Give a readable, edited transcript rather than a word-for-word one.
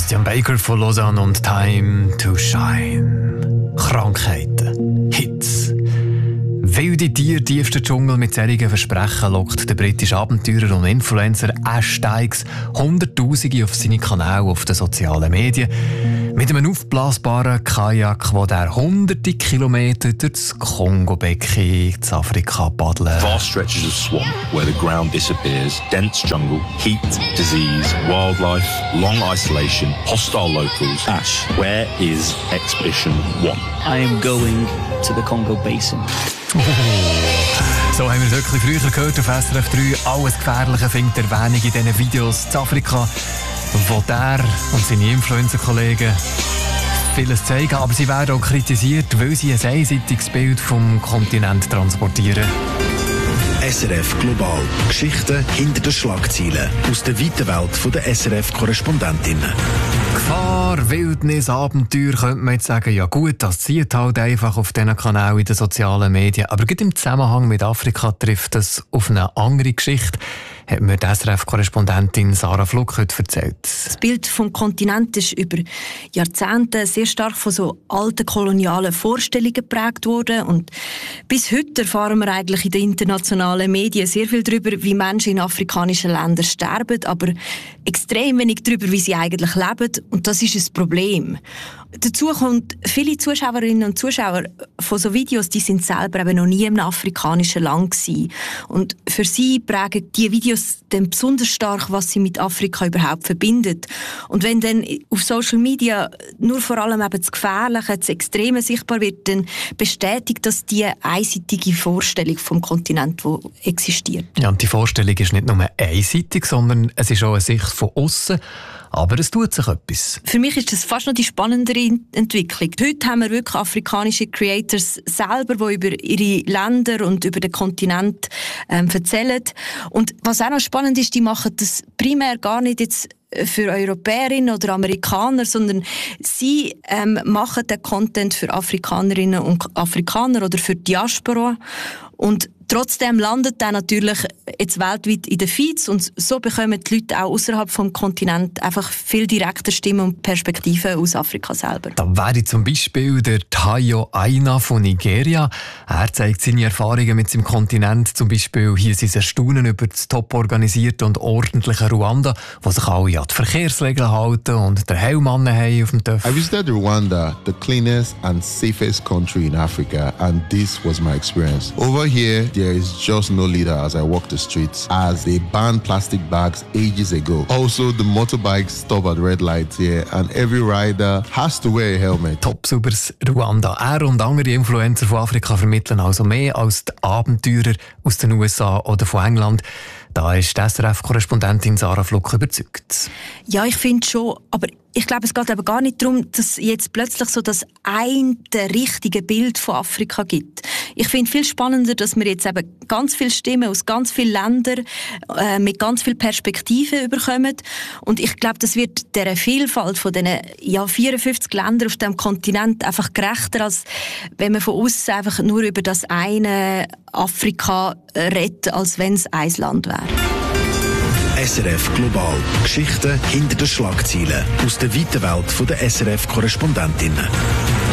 Christian Baker von Lausanne und Time to Shine. Krankheiten, Hits, wilde Tiere, tiefster Dschungel mit solchen Versprechen lockt der britische Abenteurer und Influencer Ash Stykes Hunderttausende auf seine Kanäle auf den sozialen Medien. Mit einem aufblasbaren Kajak, wo der hunderte Kilometer durch das Kongo-Becken in Afrika paddeln. Vast stretches of swamp where the ground disappears, dense jungle, heat, disease, wildlife, long isolation, hostile locals. Ash, where is Expedition 1? I am going to the Congo Basin. So haben wir es wirklich früher gehört auf SRF 3. Alles Gefährliche findet Erwähnung in diesen Videos zu Afrika, wo der und seine Influencer-Kollegen vieles zeigen, aber sie werden auch kritisiert, weil sie ein einseitiges Bild vom Kontinent transportieren. SRF Global. Geschichten hinter den Schlagzeilen aus der weiten Welt der SRF-Korrespondentinnen. Gefahr, Wildnis, Abenteuer, könnte man jetzt sagen, ja gut, das zieht halt einfach auf diesen Kanälen in den sozialen Medien. Aber gerade im Zusammenhang mit Afrika trifft das auf eine andere Geschichte, hat mir die SRF-Korrespondentin Sarah Fluck heute erzählt. Das Bild vom Kontinent ist über Jahrzehnte sehr stark von so alten kolonialen Vorstellungen geprägt worden. Und bis heute erfahren wir eigentlich in den internationalen Medien sehr viel darüber, wie Menschen in afrikanischen Ländern sterben, aber extrem wenig darüber, wie sie eigentlich leben. Und das ist ein Problem. Dazu kommt, viele Zuschauerinnen und Zuschauer von so Videos, die sind selber eben noch nie in einem afrikanischen Land gewesen. Und für sie prägen die Videos dann besonders stark, was sie mit Afrika überhaupt verbindet. Und wenn dann auf Social Media nur vor allem eben das Gefährliche, das Extreme sichtbar wird, dann bestätigt das die einseitige Vorstellung vom Kontinent, die existiert. Ja, und die Vorstellung ist nicht nur einseitig, sondern es ist auch eine Sicht von außen. Aber es tut sich etwas. Für mich ist das fast noch die spannendere Entwicklung. Heute haben wir wirklich afrikanische Creators selber, die über ihre Länder und über den Kontinent erzählen. Und was auch noch spannend ist, die machen das primär gar nicht jetzt für Europäerinnen oder Amerikaner, sondern sie machen den Content für Afrikanerinnen und Afrikaner oder für Diaspora. Und trotzdem landet er natürlich jetzt weltweit in den Feeds und so bekommen die Leute auch außerhalb vom Kontinent einfach viel direkter Stimmen und Perspektiven aus Afrika selber. Da wäre zum Beispiel der Tayo Aina von Nigeria. Er zeigt seine Erfahrungen mit seinem Kontinent. Zum Beispiel hier sein Erstaunen über das top organisierte und ordentliche Ruanda, wo sich alle an die Verkehrsregeln halten und den Helm haben auf dem Töpf. I visited Rwanda, the cleanest and safest country in Africa, and this was my experience. Over here, there is just no leader as I walk the streets, as they banned plastic bags ages ago. Also, the motorbikes stop at red lights here, and every rider has to wear a helmet. Top sauberes Ruanda. Er und andere Influencer von Afrika vermitteln also mehr als die Abenteurer aus den USA oder von England. Da ist die SRF-Korrespondentin Sarah Fluck überzeugt. Ja, ich finde schon, aber ich glaube, es geht aber gar nicht darum, dass jetzt plötzlich so das eine richtige Bild von Afrika gibt. Ich finde viel spannender, dass wir jetzt eben ganz viele Stimmen aus ganz vielen Ländern mit ganz vielen Perspektiven bekommen. Und ich glaube, das wird dieser Vielfalt von diesen 54 Ländern auf dem Kontinent einfach gerechter, als wenn man von außen einfach nur über das eine Afrika redet, als wenn es ein Land wäre. SRF Global. Geschichten hinter den Schlagzeilen aus der weiten Welt der SRF-Korrespondentinnen.